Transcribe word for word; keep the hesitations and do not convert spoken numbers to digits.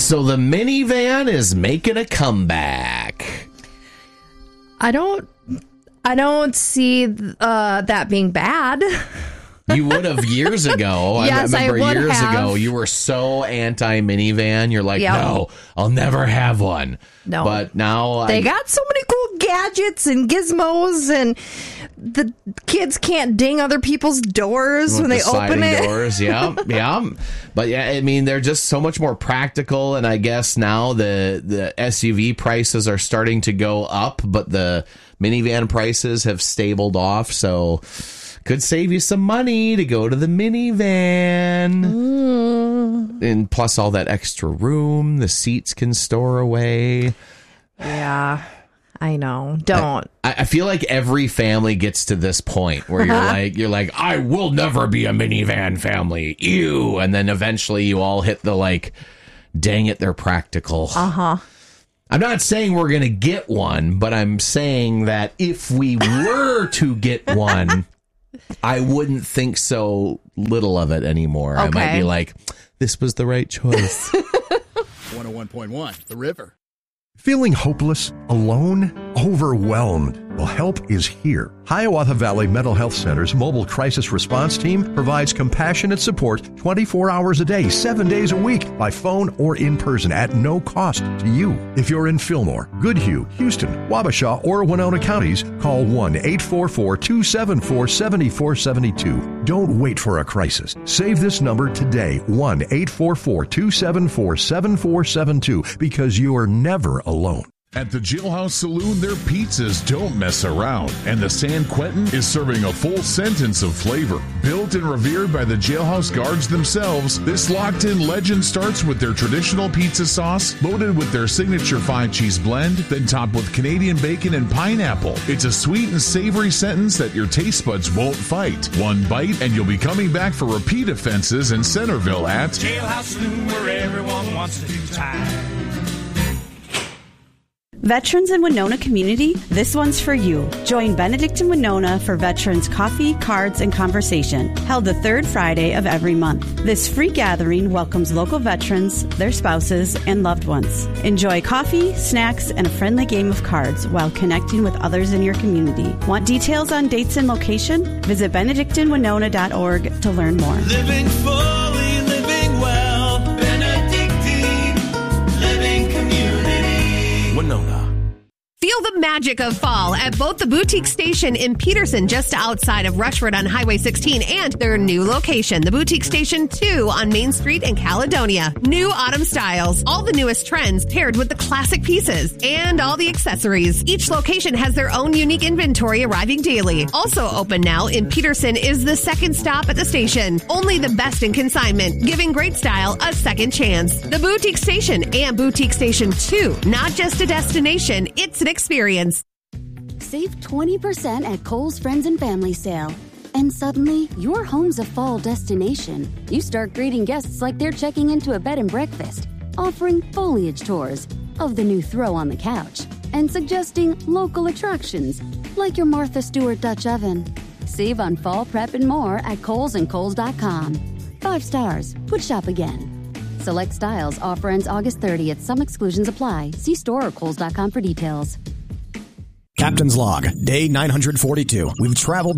So the minivan is making a comeback. I don't, I don't see uh, that being bad. You would have years ago. Yes, I remember I would years have. ago, you were so anti-minivan. You're like, Yep. no, I'll never have one. No. But now... They I, got so many cool gadgets and gizmos, and the kids can't ding other people's doors with when they the open sliding it. doors, yeah, yeah. But yeah, I mean, they're just so much more practical, and I guess now the, the S U V prices are starting to go up, but the minivan prices have stabled off, so... Could save you some money to go to the minivan. Mm. And plus all that extra room, the seats can store away. Yeah, I know. Don't. I, I feel like every family gets to this point where you're like, you're like, I will never be a minivan family. Ew. And then eventually you all hit the like, dang it, they're practical. Uh-huh. I'm not saying we're going to get one, but I'm saying that if we were to get one... I wouldn't think so little of it anymore. Okay. I might be like, this was the right choice. one oh one point one, The River. Feeling hopeless, alone, overwhelmed? Well, help is here. Hiawatha Valley Mental Health Center's mobile crisis response team provides compassionate support twenty-four hours a day, seven days a week, by phone or in person at no cost to you. If you're in Fillmore, Goodhue, Houston, Wabasha, or Winona counties, call one eight four four, two seven four, seven four seven two. Don't wait for a crisis. Save this number today, one eight four four, two seven four, seven four seven two, because you are never alone. At the Jailhouse Saloon, their pizzas don't mess around, and the San Quentin is serving a full sentence of flavor. Built and revered by the jailhouse guards themselves, this locked-in legend starts with their traditional pizza sauce, loaded with their signature five-cheese blend, then topped with Canadian bacon and pineapple. It's a sweet and savory sentence that your taste buds won't fight. One bite, and you'll be coming back for repeat offenses in Centerville at Jailhouse Saloon, where everyone wants to do time. Veterans in Winona community, this one's for you. Join Benedict in Winona for Veterans Coffee, Cards, and Conversation, held the third Friday of every month. This free gathering welcomes local veterans, their spouses, and loved ones. Enjoy coffee, snacks, and a friendly game of cards while connecting with others in your community. Want details on dates and location? Visit benedictine winona dot org to learn more. Living fully, living well. Benedictine Living Community. Winona. Feel the magic of fall at both the Boutique Station in Peterson, just outside of Rushford on Highway sixteen, and their new location, the Boutique Station two on Main Street in Caledonia. New autumn styles, all the newest trends paired with the classic pieces, and all the accessories. Each location has their own unique inventory arriving daily. Also open now in Peterson is the second stop at the station. Only the best in consignment, giving great style a second chance. The Boutique Station and Boutique Station two, not just a destination, it's an experience. Save twenty percent at Kohl's Friends and Family Sale. And suddenly, your home's a fall destination. You start greeting guests like they're checking into a bed and breakfast, offering foliage tours of the new throw on the couch, and suggesting local attractions like your Martha Stewart Dutch oven. Save on fall prep and more at Kohl's and Kohl's dot com. Five stars. Would shop again. Select styles. Offer ends August thirtieth. Some exclusions apply. See store or Kohl's dot com for details. Captain's Log, day nine hundred forty-two. We've traveled